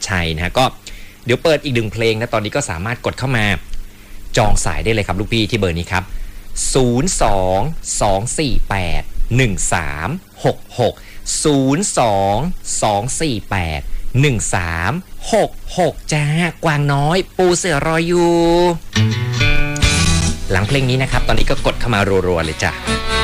ชัยนะฮะก็เดี๋ยวเปิดอีก1เพลงนะตอนนี้ก็สามารถกดเข้ามาจองสายได้เลยครับลูกพี่ที่เบอร์นี้ครับ022481366 จ้ากวางน้อยปูเสือรออยู่หลังเพลงนี้นะครับตอนนี้ก็กดเข้ามารัวๆเลยจ้ะ